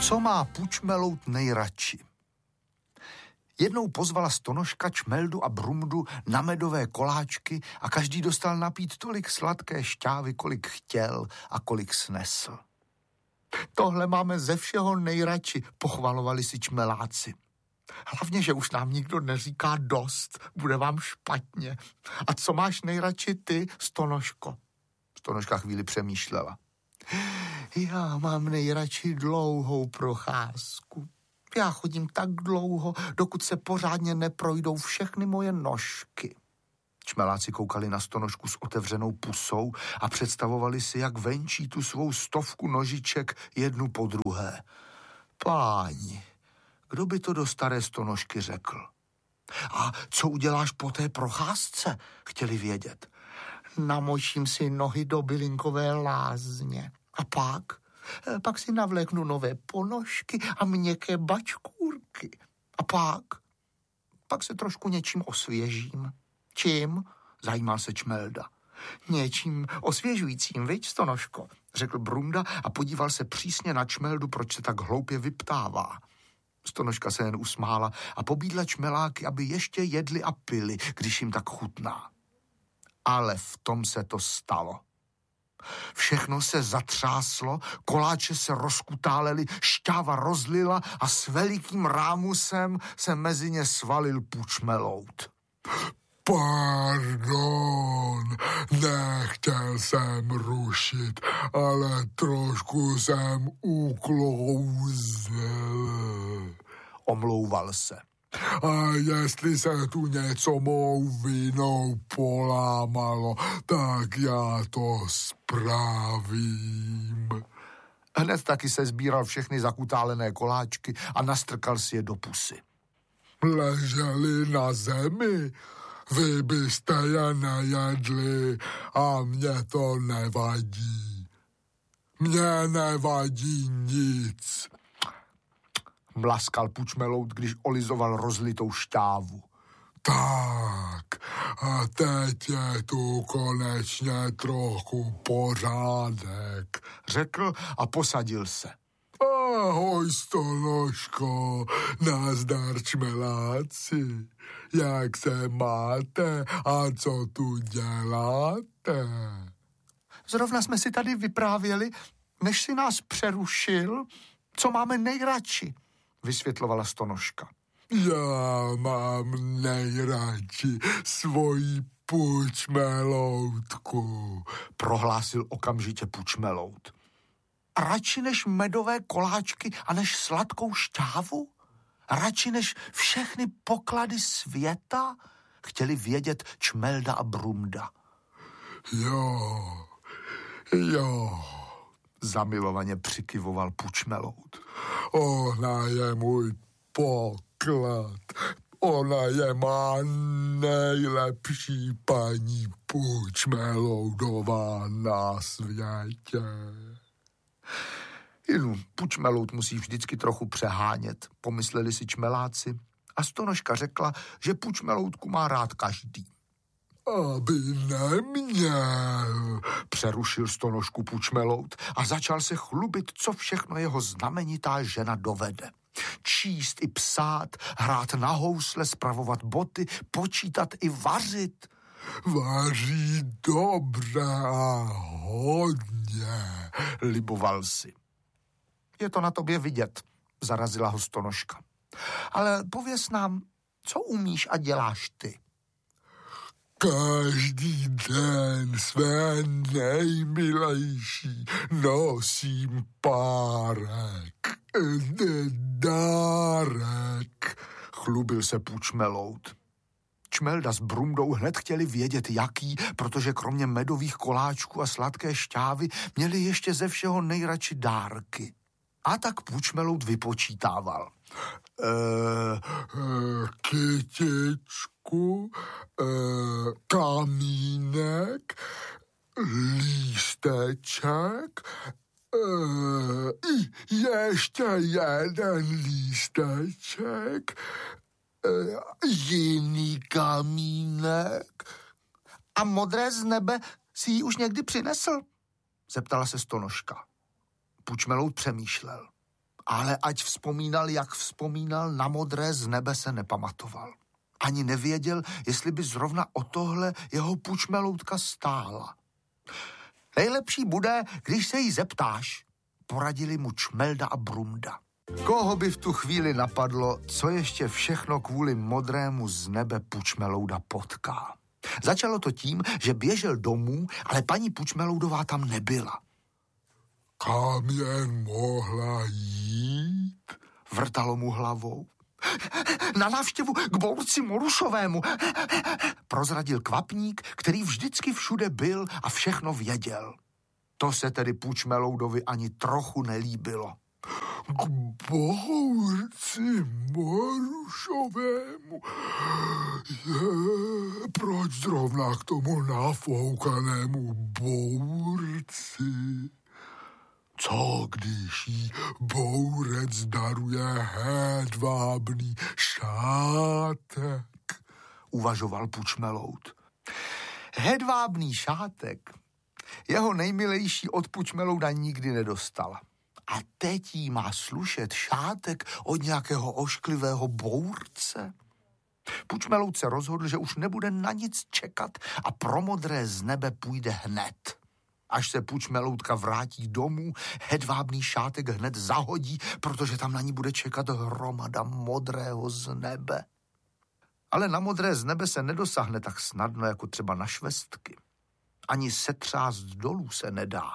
Co má Pučmelout nejradši? Jednou pozvala Stonožka Čmeldu a Brumdu na medové koláčky a každý dostal napít tolik sladké šťávy, kolik chtěl a kolik snesl. Tohle máme ze všeho nejradši, pochvalovali si čmeláci. Hlavně, že už nám nikdo neříká dost, bude vám špatně. A co máš nejradši ty, Stonožko? Stonožka chvíli přemýšlela. Já mám nejradši dlouhou procházku. Já chodím tak dlouho, dokud se pořádně neprojdou všechny moje nožky. Čmeláci koukali na Stonožku s otevřenou pusou a představovali si, jak venčí tu svou 100 nožiček jednu po druhé. Páni, kdo by to do staré Stonožky řekl? A co uděláš po té procházce? Chtěli vědět. Namočím si nohy do bylinkové lázně. A pak si navléknu nové ponožky a měkké bačkůrky. A pak se trošku něčím osvěžím. Čím? Zajímal se Čmelda. Něčím osvěžujícím, viď, Stonožko? Řekl Brumda a podíval se přísně na Čmeldu, proč se tak hloupě vyptává. Stonožka se jen usmála a pobídla čmeláky, aby ještě jedli a pili, když jim tak chutná. Ale v tom se to stalo. Všechno se zatřáslo, koláče se rozkutálely, šťáva rozlila a s velikým rámusem se mezi ně svalil Pučmelout. Pardon, nechtěl jsem rušit, ale trošku jsem uklouzl. Omlouval se. A jestli se tu něco mou vinou polámalo, tak já to spravím. Hned taky se sbíral všechny zakutálené koláčky a nastrkal si je do pusy. Leželi na zemi, vy byste je nejedli a mně to nevadí. Mně nevadí nic. Mlaskal Pučmelout, když olizoval rozlitou šťávu. Tak, a teď je tu konečně trochu pořádek, řekl a posadil se. Ahoj, Stonožko, nazdar čmeláci, jak se máte a co tu děláte? Zrovna jsme si tady vyprávěli, než si nás přerušil, co máme nejradši, vysvětlovala Stonožka. Já mám nejradši svoji Pučmeloutku, prohlásil okamžitě Pučmelout. Radši než medové koláčky a než sladkou šťávu? Radši než všechny poklady světa? Chtěli vědět Čmelda a Brumda. Jo, zamilovaně přikyvoval Pučmelout. Ona je můj poklad. Ona je má nejlepší paní Pučmeloudová na světě. Pučmelout musí vždycky trochu přehánět, pomysleli si čmeláci. A Stonožka řekla, že Pučmeloutku má rád každý. Aby neměl, přerušil Stonožku Pučmelout a začal se chlubit, co všechno jeho znamenitá žena dovede. Číst i psát, hrát na housle, spravovat boty, počítat i vařit. Vaří dobře a hodně, liboval si. Je to na tobě vidět, zarazila ho Stonožka. Ale pověz nám, co umíš a děláš ty? Každý den své nejmilejší nosím párek, dárek, chlubil se Pučmelout. Čmelda s Brumdou hned chtěli vědět, jaký, protože kromě medových koláčků a sladké šťávy měli ještě ze všeho nejradši dárky. A tak Pučmelout vypočítával. Kytičku, kamínek, lísteček, ještě jeden lísteček, jiný kamínek. A modré z nebe si ji už někdy přinesl? Zeptala se Stonožka. Pučmelout přemýšlel. Ale ať vzpomínal, jak vzpomínal, na modré z nebe se nepamatoval. Ani nevěděl, jestli by zrovna o tohle jeho pučmeloutka stála. Nejlepší bude, když se jí zeptáš, poradili mu Čmelda a Brumda. Koho by v tu chvíli napadlo, co ještě všechno kvůli modrému z nebe Pučmelouda potká. Začalo to tím, že běžel domů, ale paní Pučmeloudová tam nebyla. Kam jen mohla jít? Vrtalo mu hlavou. Na návštěvu k bourci Morušovému, prozradil kvapník, který vždycky všude byl a všechno věděl. To se tedy Pučmeloudovi ani trochu nelíbilo. K bourci Morušovému? Proč zrovna k tomu nafoukanému bourci? Co když jí bourec daruje hedvábný šátek? Uvažoval Pučmeloud. Hedvábný šátek jeho nejmilejší od Pučmelouda nikdy nedostala. A teď jí má slušet šátek od nějakého ošklivého bource? Pučmeloud se rozhodl, že už nebude na nic čekat a pro modré z nebe půjde hned. Až se Pučmeloudka vrátí domů, hedvábný šátek hned zahodí, protože tam na ní bude čekat hromada modrého z nebe. Ale na modré z nebe se nedosáhne tak snadno, jako třeba na švestky. Ani setřást dolů se nedá.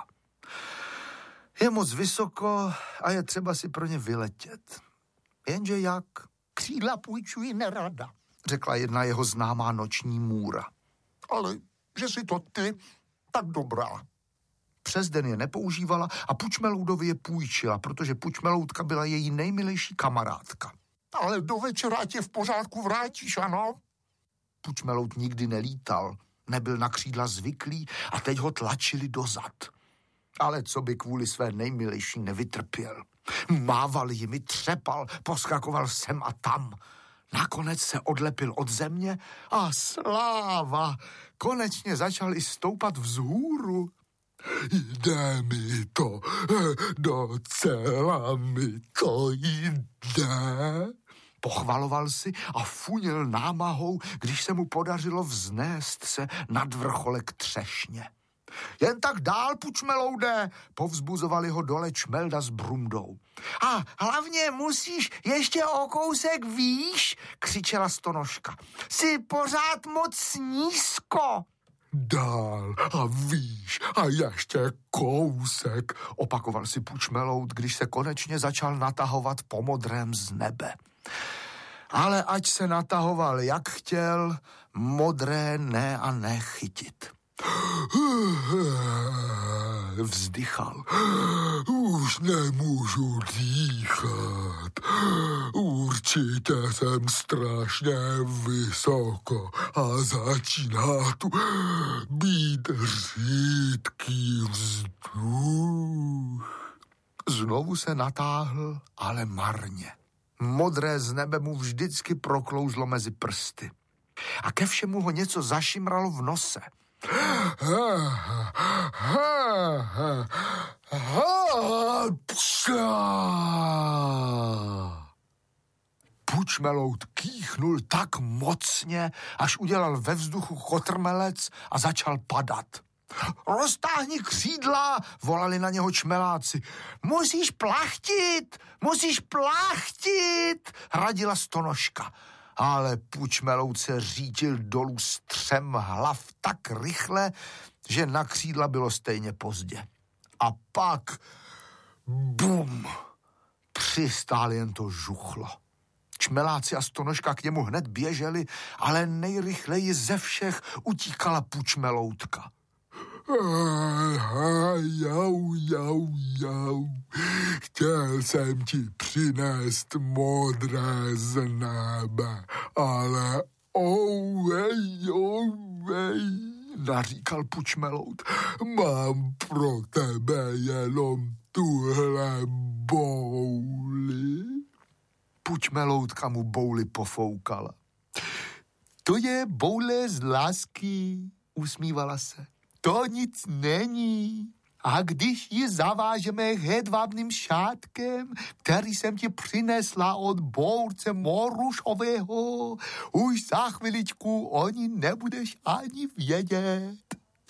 Je moc vysoko a je třeba si pro ně vyletět. Jenže jak? Křídla půjčuji nerada. Řekla jedna jeho známá noční můra. Ale že si to ty, tak dobrá. Přes den je nepoužívala a Pučmeloudovi je půjčila, protože Pučmeloudka byla její nejmilejší kamarádka. Ale do večera tě v pořádku vrátíš, ano? Pučmeloud nikdy nelítal, nebyl na křídla zvyklý a teď ho tlačili dozad. Ale co by kvůli své nejmilejší nevytrpěl. Mával jimi, třepal, poskakoval sem a tam. Nakonec se odlepil od země a sláva! Konečně začal i stoupat vzhůru. Jde mi to, docela mi to jde. Pochvaloval si a funil námahou, když se mu podařilo vznést se nad vrcholek třešně. Jen tak dál, Pučmeloude, povzbuzovali ho dole Čmelda s Brumdou. A hlavně musíš ještě o kousek výš, křičela Stonožka. Jsi pořád moc nízko. Dál a výš a ještě kousek, opakoval si Pučmeloud, když se konečně začal natahovat po modrém z nebe. Ale ať se natahoval jak chtěl, modré ne a ne chytit. Vzdychal. Už nemůžu dýchat. Určitě jsem strašně vysoko a začíná tu být řídký vzduch. Znovu se natáhl, ale marně. Modré z nebe mu vždycky proklouzlo mezi prsty. A ke všemu ho něco zašimralo v nose. Pučmeloud kýchnul tak mocně, až udělal ve vzduchu kotrmelec a začal padat. Roztáhni křídla, volali na něho čmeláci. Musíš plachtit, radila Stonožka. Ale Pučmeloud se řítil dolů střem hlav tak rychle, že na křídla bylo stejně pozdě. A pak bum, přistál jen to žuchlo. Čmeláci a Stonožka k němu hned běželi, ale nejrychleji ze všech utíkala Pučmeloudka. Jau. Chtěl jsem ti přinést modré z nebe, ale ouvej, naříkal Pučmeloud. Mám pro tebe jenom tuhle bouli. Pučmeloudka mu bouli pofoukala. To je boule z lásky, usmívala se. To nic není. A když ji zavážeme hedvábným šátkem, který jsem ti přinesla od bource morušového, už za chviličku o ní nebudeš ani vědět.